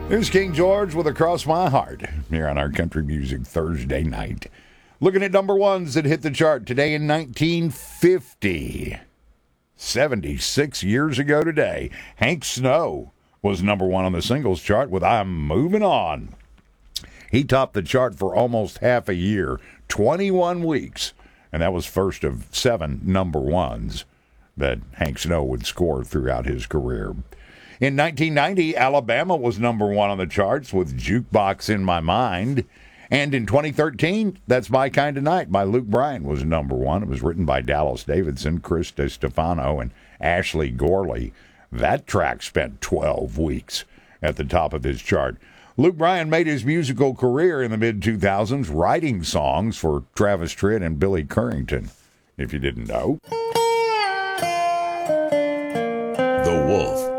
Here's King George with Across My Heart here on our Country Music Thursday night. Looking at number ones that hit the chart today in 1950. 76 years ago today, Hank Snow was number one on the singles chart with I'm Moving On. He topped the chart for almost half a year, 21 weeks, and that was first of 7 number ones that Hank Snow would score throughout his career. In 1990, Alabama was number one on the charts with Jukebox in My Mind. And in 2013, That's My Kind of Night by Luke Bryan was number one. It was written by Dallas Davidson, Chris DiStefano, and Ashley Gorley. That track spent 12 weeks at the top of his chart. Luke Bryan made his musical career in the mid-2000s writing songs for Travis Tritt and Billy Currington, if you didn't know. The Wolf.